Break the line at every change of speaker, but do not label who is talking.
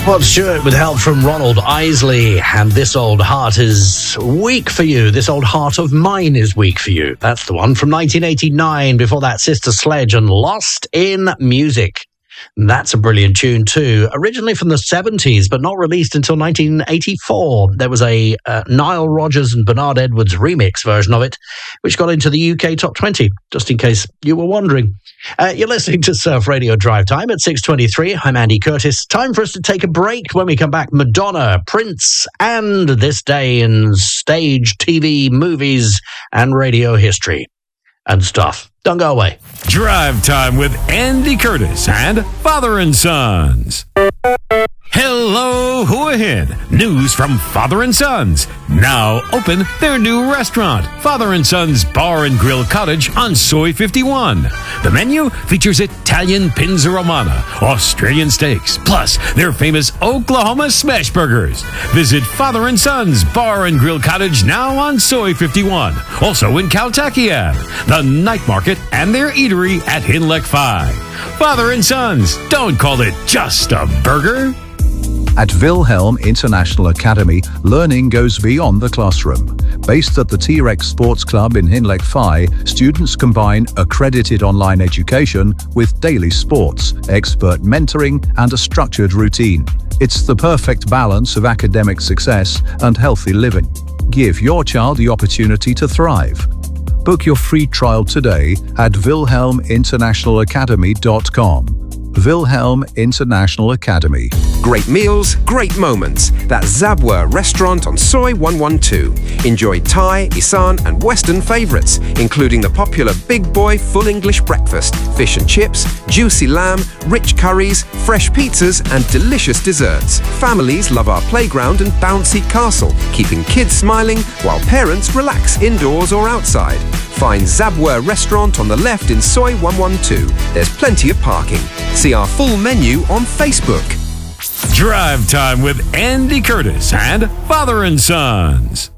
Rod Stewart with help from Ronald Isley. And This Old Heart is weak for you. This Old Heart of Mine is weak for you. That's the one from 1989. Before that, Sister Sledge and Lost in Music. That's a brilliant tune too. Originally from the 70s, but not released until 1984. There was a Nile Rodgers and Bernard Edwards remix version of it, which got into the UK Top 20, just in case you were wondering. You're listening to Surf Radio Drive Time at 6:23. I'm Andy Curtis. Time for us to take a break. When we come back, Madonna, Prince, and This Day in Stage, TV, movies, and radio history and stuff. Don't go away.
Drive Time with Andy Curtis and Father and Sons. Hello, who ahead? News from Father and Sons. Now open their new restaurant, Father and Sons Bar and Grill Cottage on Soy 51. The menu features Italian Pinza Romana, Australian steaks, plus their famous Oklahoma smash burgers. Visit Father and Sons Bar and Grill Cottage now on Soy 51. Also in Caltakian, the night market, and their eatery at Hinlek 5. Father and Sons, don't call it just a burger.
At Wilhelm International Academy, learning goes beyond the classroom. Based at the T-Rex Sports Club in Hinlek Phi, students combine accredited online education with daily sports, expert mentoring, and a structured routine. It's the perfect balance of academic success and healthy living. Give your child the opportunity to thrive. Book your free trial today at wilhelminternationalacademy.com. Wilhelm International Academy.
Great meals, great moments. That's Zabwa Restaurant on Soy 112. Enjoy Thai, Isan and Western favorites, including the popular Big Boy Full English Breakfast, fish and chips, juicy lamb, rich curries, fresh pizzas and delicious desserts. Families love our playground and bouncy castle, keeping kids smiling while parents relax indoors or outside. Find Zabwa Restaurant on the left in Soy 112. There's plenty of parking. See our full menu on Facebook.
Drive Time with Andy Curtis and Father and Sons.